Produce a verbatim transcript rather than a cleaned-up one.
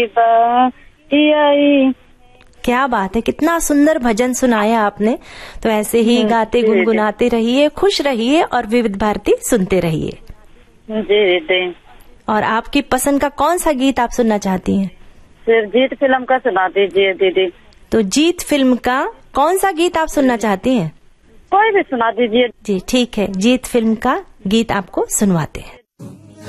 क्या बात है, कितना सुंदर भजन सुनाया आपने। तो ऐसे ही गाते गुनगुनाते रहिए, खुश रहिए और विविध भारती सुनते रहिए। जी जी। और आपकी पसंद का कौन सा गीत आप सुनना चाहती हैं? सिर्फ जीत फिल्म का सुना दीजिए दीदी। तो जीत फिल्म का कौन सा गीत आप सुनना चाहती हैं? कोई भी सुना दीजिए। जी ठीक है, जीत फिल्म का गीत आपको सुनवाते हैं।